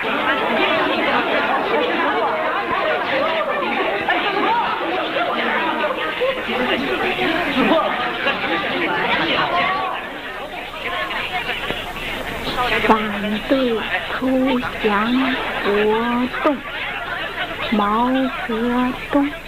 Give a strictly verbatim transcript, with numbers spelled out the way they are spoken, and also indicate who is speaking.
Speaker 1: 反对投降活动，毛泽东。